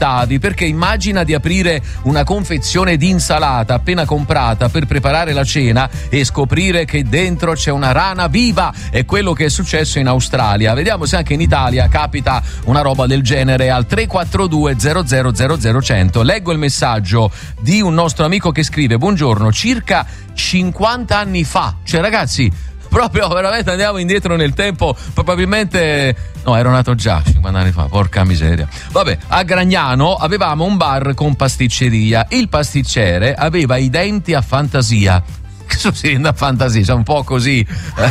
ottavi, perché immagina di aprire una confezione di insalata appena comprata per preparare la cena e scoprire che dentro c'è una rana viva. È quello che è successo in Australia. Vediamo se anche in Italia capita una roba del genere al 342 00 100. Leggo il messaggio di un nostro amico che scrive: buongiorno, circa 50 anni fa, cioè ragazzi, proprio veramente andiamo indietro nel tempo, probabilmente no, ero nato già 50 anni fa, porca miseria. Vabbè, a Gragnano avevamo un bar con pasticceria, il pasticcere aveva i denti a fantasia. Che succede a fantasia? C'è un po' così.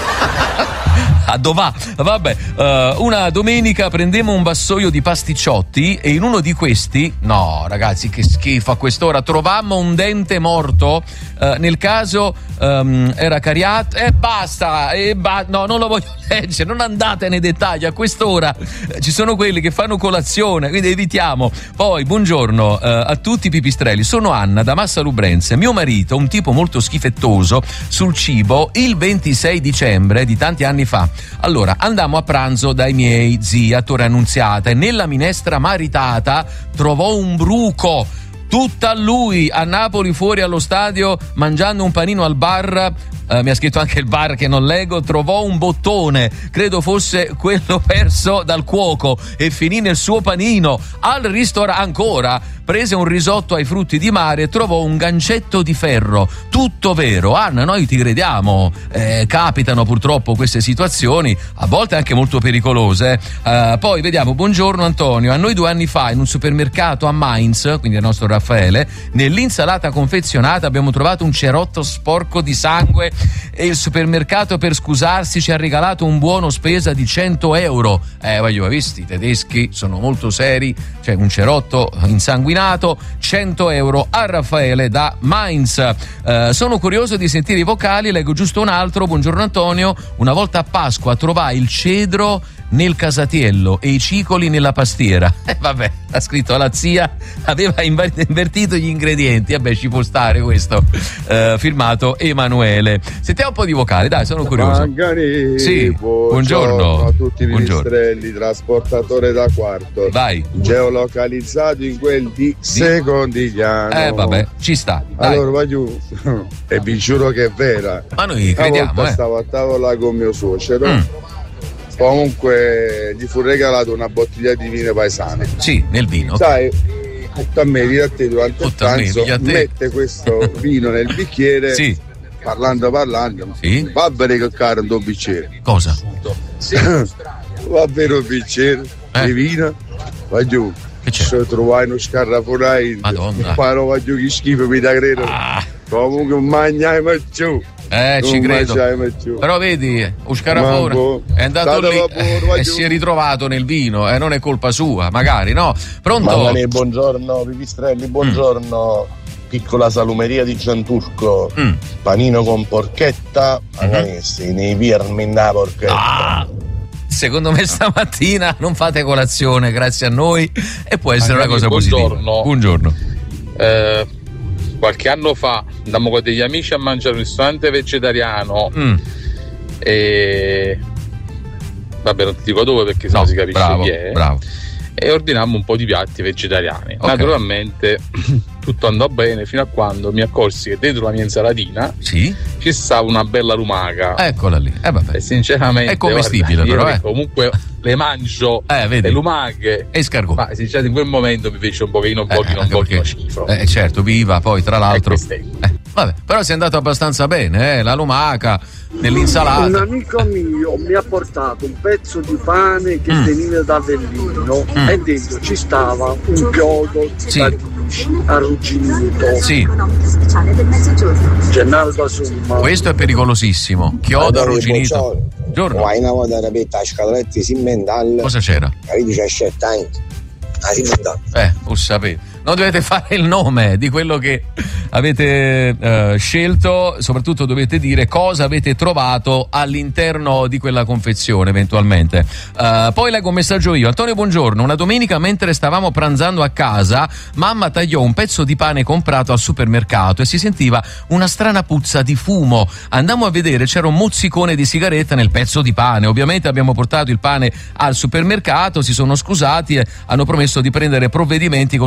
A dov'ha? Vabbè, una domenica prendemmo un vassoio di pasticciotti e in uno di questi, no ragazzi che schifo, a quest'ora trovammo un dente morto, nel caso era cariato e basta, no, non lo voglio leggere, non andate nei dettagli, a quest'ora ci sono quelli che fanno colazione, quindi evitiamo. Poi buongiorno a tutti i pipistrelli, sono Anna da Massa Lubrense, mio marito, un tipo molto schifettoso sul cibo, il 26 dicembre di tanti anni fa. Allora, andammo a pranzo dai miei zii a Torre Annunziata e nella minestra maritata trovò un bruco. Tutta a lui, a Napoli fuori allo stadio, mangiando un panino al bar, mi ha scritto anche il bar che non leggo, trovò un bottone, credo fosse quello perso dal cuoco, e finì nel suo panino. Al ristorante ancora, prese un risotto ai frutti di mare e trovò un gancetto di ferro. Tutto vero, Anna, noi ti crediamo, capitano purtroppo queste situazioni, a volte anche molto pericolose. Poi vediamo, buongiorno Antonio, a noi 2 anni fa in un supermercato a Mainz, quindi il nostro Raffaele, nell'insalata confezionata abbiamo trovato un cerotto sporco di sangue e il supermercato, per scusarsi, ci ha regalato un buono spesa di 100 euro. Voglio, visti, i tedeschi sono molto seri, cioè un cerotto insanguinato, 100 euro a Raffaele da Mainz. Sono curioso di sentire i vocali, leggo giusto un altro. Buongiorno Antonio, una volta a Pasqua trovai il cedro nel casatiello e i cicoli nella pastiera. Vabbè, ha scritto la zia, aveva invertito gli ingredienti. Vabbè, ci può stare questo. Firmato Emanuele. Sentiamo un po' di vocali, dai, sono curioso. Mangani, sì, buongiorno a tutti i pipistrelli, trasportatore da quarto. Vai. Geolocalizzato in quel di Secondigliano. Vabbè, ci sta. Dai. Allora voglio e vi giuro che è vera. Ma noi crediamo, stavo a tavola con mio suocero. Comunque gli fu regalato una bottiglia di vino paesano. Sì, nel vino. Sai, a me, a te durante il pranzo mette questo vino nel bicchiere. Sì. Parlando. Sì. Va bene che caro un bicchiere. Cosa? Va bene un bicchiere di vino. Va giù. Che c'è? Se trovai uno scarrafonai. Madonna. Paro va giù, che schifo mi da credere. Comunque mangiamo giù. Ci credo. Però vedi, Uscarafora è andato lì e si è ritrovato nel vino, non è colpa sua, magari, no? Pronto? Magari, buongiorno pipistrelli, buongiorno. Piccola salumeria di Gianturco, panino con porchetta, magari nei viermi da porchetta. Secondo me stamattina non fate colazione grazie a noi e può essere una cosa positiva. Buongiorno. Qualche anno fa andammo con degli amici a mangiare un ristorante vegetariano e vabbè, non ti dico dove perché sennò si capisce chi è. Bravo. E ordinammo un po' di piatti vegetariani. Naturalmente tutto andò bene fino a quando mi accorsi che dentro la mia insalatina ci stava una bella lumaca. Eccola lì. Vabbè. E sinceramente è commestibile, però comunque le mangio le lumache e scargot. Ma sinceramente in quel momento mi fece un pochino schifo. Certo, viva poi tra l'altro. Vabbè, però si è andato abbastanza bene, la lumaca nell'insalata. Un amico mio mi ha portato un pezzo di pane che veniva da Avellino e dentro ci stava un chiodo arrugginito. Sì. Gennaro da Somma. Questo è pericolosissimo. Chiodo arrugginito. Giorno. Cosa c'era? Lo sapete. Non dovete fare il nome di quello che avete scelto, soprattutto dovete dire cosa avete trovato all'interno di quella confezione eventualmente. Poi leggo un messaggio io. Antonio, buongiorno. Una domenica mentre stavamo pranzando a casa, mamma tagliò un pezzo di pane comprato al supermercato e si sentiva una strana puzza di fumo. Andammo a vedere, c'era un mozzicone di sigaretta nel pezzo di pane. Ovviamente abbiamo portato il pane al supermercato, si sono scusati e hanno promesso di prendere provvedimenti con